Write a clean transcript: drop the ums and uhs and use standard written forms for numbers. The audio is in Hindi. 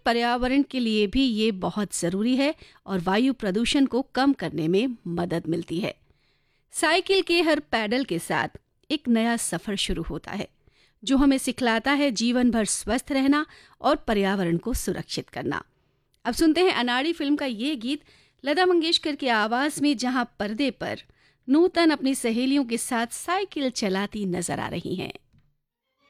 पर्यावरण के लिए भी ये बहुत ज़रूरी है और वायु प्रदूषण को कम करने में मदद मिलती है। साइकिल के हर पैडल के साथ एक नया सफ़र शुरू होता है जो हमें सिखलाता है जीवन भर स्वस्थ रहना और पर्यावरण को सुरक्षित करना। अब सुनते हैं अनाड़ी फिल्म का ये गीत लता मंगेशकर की आवाज़ में, जहां पर्दे पर नूतन अपनी सहेलियों के साथ साइकिल चलाती नजर आ रही हैं।